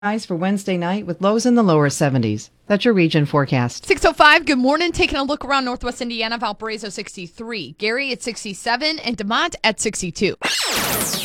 Highs for Wednesday night with lows in the lower 70s. That's your region forecast. 6:05, good morning. Taking a look around Northwest Indiana, Valparaiso 63, Gary at 67, and DeMont at 62.